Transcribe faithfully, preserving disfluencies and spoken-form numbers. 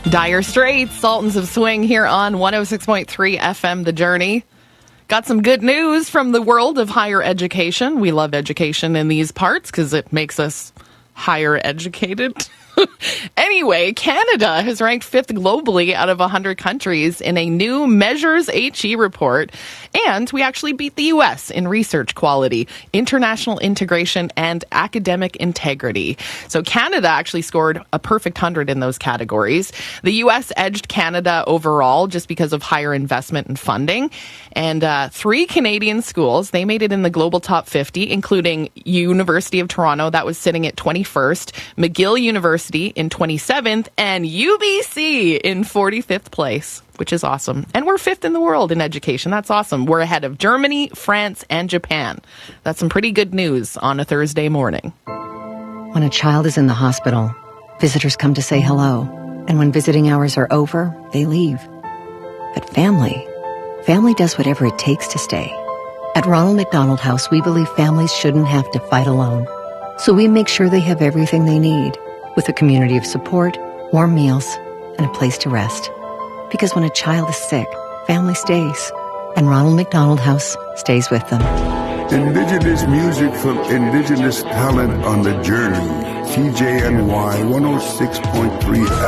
Dire Straits, Sultans of Swing here on one oh six point three F M The Journey. Got some good news from the world of higher education. We love education in these parts because it makes us higher educated. Anyway, Canada has ranked fifth globally out of one hundred countries in a new Measures H E report. And we actually beat the U S in research quality, international integration, and academic integrity. So Canada actually scored a perfect one hundred in those categories. The U S edged Canada overall just because of higher investment and funding. And uh, three Canadian schools, they made it in the global top fifty, including University of Toronto, that was sitting at twenty-first, McGill University in twenty-seventh, and U B C in forty-fifth place, which is awesome. And we're fifth in the world in education. That's awesome. We're ahead of Germany, France, and Japan. That's some pretty good news on a Thursday morning. When a child is in the hospital, visitors come to say hello. And when visiting hours are over, they leave. But family, family does whatever it takes to stay. At Ronald McDonald House, we believe families shouldn't have to fight alone. So we make sure they have everything they need, with a community of support, warm meals, and a place to rest. Because when a child is sick, family stays. And Ronald McDonald House stays with them. Indigenous music from indigenous talent on the journey. C J N Y one oh six point three